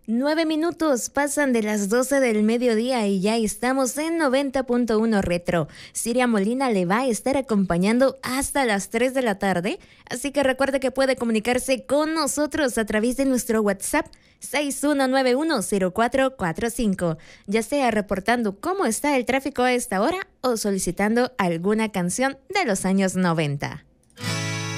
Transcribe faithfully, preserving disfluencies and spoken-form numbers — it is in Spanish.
Nueve minutos pasan de las doce del mediodía y ya estamos en noventa punto uno Retro. Siria Molina le va a estar acompañando hasta las tres de la tarde, así que recuerde que puede comunicarse con nosotros a través de nuestro WhatsApp seis uno nueve uno cero cuatro cuatro cinco, ya sea reportando cómo está el tráfico a esta hora o solicitando alguna canción de los años noventa.